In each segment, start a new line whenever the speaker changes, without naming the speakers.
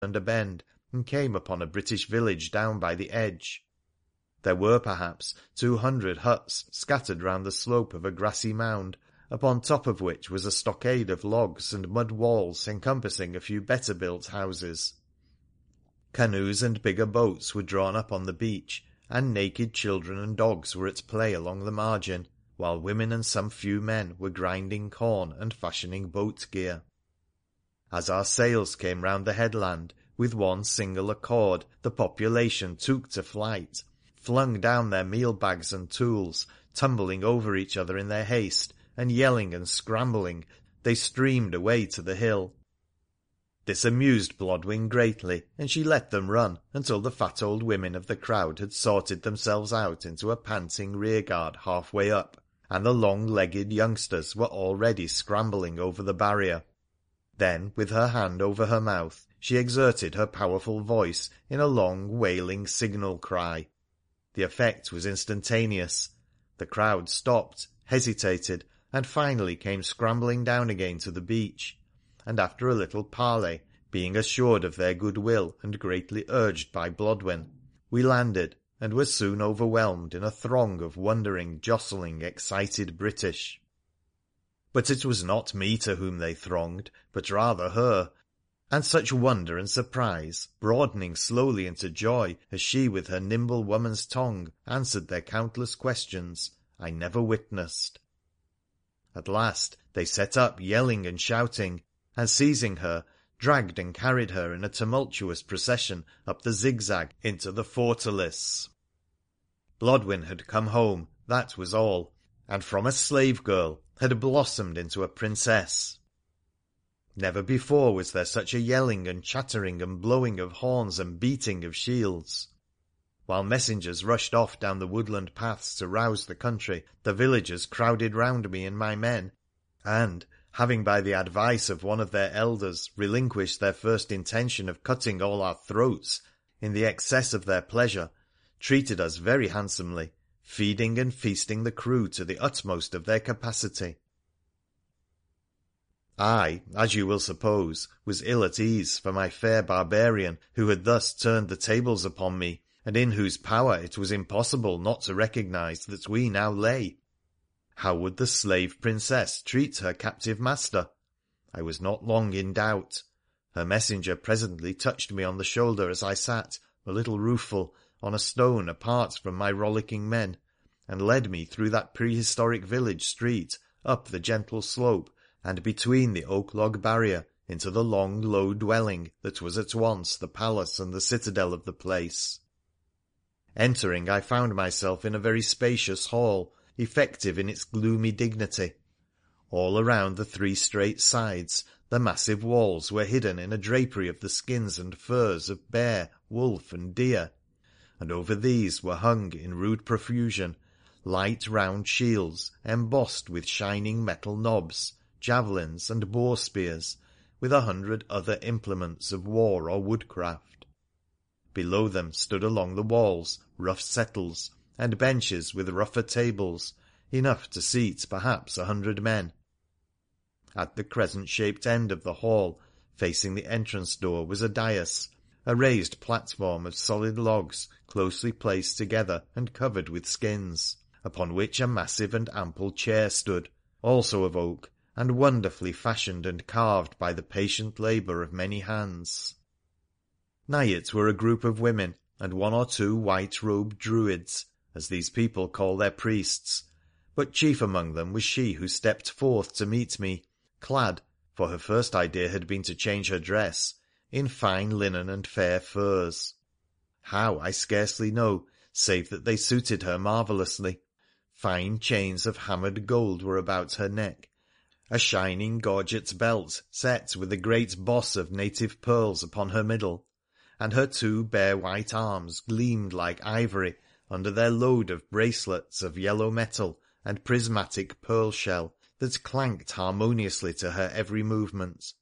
a bend, and came upon a British village down by the edge. There were perhaps 200 huts scattered round the slope of a grassy mound, upon top of which was a stockade of logs and mud walls encompassing a few better built houses. Canoes and bigger boats were drawn up on the beach, and naked children and dogs were at play along the margin, while women and some few men were grinding corn and fashioning boat gear. As our sails came round the headland, with one single accord the population took to flight, flung down their meal bags and tools, tumbling over each other in their haste, and yelling and scrambling, they streamed away to the hill. This amused Blodwen greatly, and she let them run until the fat old women of the crowd had sorted themselves out into a panting rearguard half-way up, and the long-legged youngsters were already scrambling over the barrier. Then, with her hand over her mouth, she exerted her powerful voice in a long, wailing signal cry. The effect was instantaneous. The crowd stopped, hesitated, and finally came scrambling down again to the beach, and after a little parley, being assured of their goodwill and greatly urged by Blodwen, we landed, and were soon overwhelmed in a throng of wondering, jostling, excited British. But it was not me to whom they thronged, but rather her, and such wonder and surprise, broadening slowly into joy as she with her nimble woman's tongue answered their countless questions, I never witnessed. At last they set up yelling and shouting, and seizing her, dragged and carried her in a tumultuous procession up the zigzag into the fortalice. Blodwen had come home, that was all, and from a slave girl had blossomed into a princess. Never before was there such a yelling and chattering and blowing of horns and beating of shields. While messengers rushed off down the woodland paths to rouse the country, the villagers crowded round me and my men, and, having by the advice of one of their elders relinquished their first intention of cutting all our throats in the excess of their pleasure, treated us very handsomely, feeding and feasting the crew to the utmost of their capacity. I, as you will suppose, was ill at ease for my fair barbarian who had thus turned the tables upon me, and in whose power it was impossible not to recognise that we now lay. How would the slave princess treat her captive master? I was not long in doubt. Her messenger presently touched me on the shoulder as I sat, a little rueful, on a stone apart from my rollicking men, and led me through that prehistoric village street, up the gentle slope, and between the oak-log barrier into the long, low dwelling that was at once the palace and the citadel of the place. Entering, I found myself in a very spacious hall, effective in its gloomy dignity. All around the three straight sides, the massive walls were hidden in a drapery of the skins and furs of bear, wolf, and deer, and over these were hung in rude profusion light round shields embossed with shining metal knobs, javelins, and boar-spears, with 100 other implements of war or woodcraft. Below them stood along the walls rough settles, and benches with rougher tables, enough to seat perhaps 100 men. At the crescent-shaped end of the hall, facing the entrance door, was a dais, a raised platform of solid logs closely placed together and covered with skins, upon which a massive and ample chair stood, also of oak, and wonderfully fashioned and carved by the patient labour of many hands. Nigh it were a group of women, and 1 or 2 white-robed druids, as these people call their priests, but chief among them was she who stepped forth to meet me, clad, for her first idea had been to change her dress, in fine linen and fair furs. How, I scarcely know, save that they suited her marvellously. Fine chains of hammered gold were about her neck, a shining gorget belt set with a great boss of native pearls upon her middle, and her 2 bare white arms gleamed like ivory under their load of bracelets of yellow metal and prismatic pearl shell that clanked harmoniously to her every movement.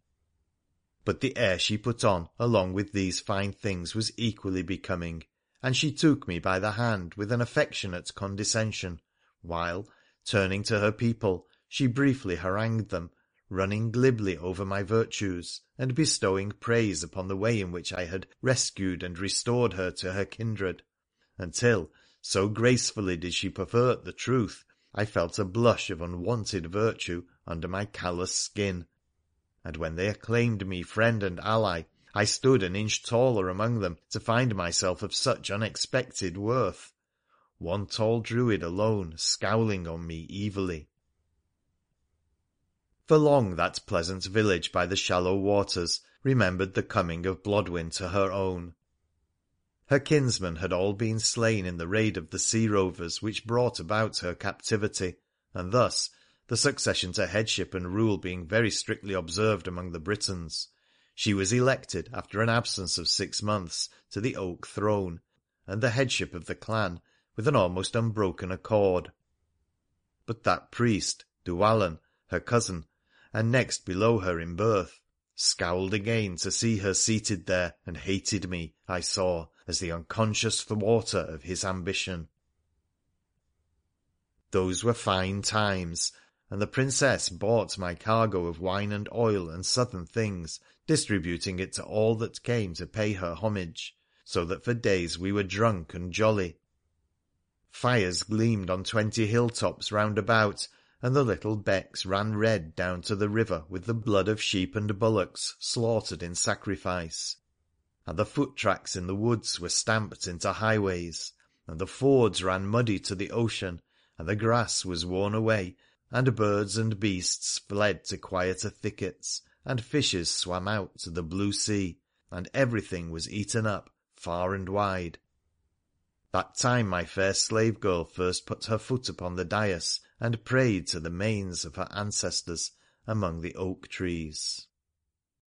But the air she put on along with these fine things was equally becoming, and she took me by the hand with an affectionate condescension, while, turning to her people, she briefly harangued them, running glibly over my virtues, and bestowing praise upon the way in which I had rescued and restored her to her kindred, until, so gracefully did she pervert the truth, I felt a blush of unwonted virtue under my callous skin, and when they acclaimed me friend and ally, I stood an inch taller among them to find myself of such unexpected worth. One tall Druid alone scowling on me evilly. For long that pleasant village by the shallow waters remembered the coming of Blodwen to her own. Her kinsmen had all been slain in the raid of the sea rovers which brought about her captivity, and thus, the succession to headship and rule being very strictly observed among the Britons, she was elected after an absence of 6 months to the oak throne, and the headship of the clan, with an almost unbroken accord. But that priest, Dhuwallon, her cousin, and next below her in birth, scowled again to see her seated there, and hated me, I saw, as the unconscious thwarter of his ambition. Those were fine times, and the princess bought my cargo of wine and oil and southern things, distributing it to all that came to pay her homage, so that for days we were drunk and jolly. Fires gleamed on 20 hilltops round about, and the little becks ran red down to the river with the blood of sheep and bullocks slaughtered in sacrifice, and the foot-tracks in the woods were stamped into highways, and the fords ran muddy to the ocean, and the grass was worn away, and birds and beasts fled to quieter thickets, and fishes swam out to the blue sea, and everything was eaten up far and wide. That time my fair slave girl first put her foot upon the dais and prayed to the manes of her ancestors among the oak trees.